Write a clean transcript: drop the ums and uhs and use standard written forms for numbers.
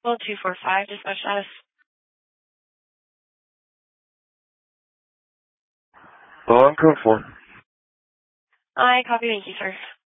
Well, 245, dispatch status. On code 4. I copy, thank you, sir.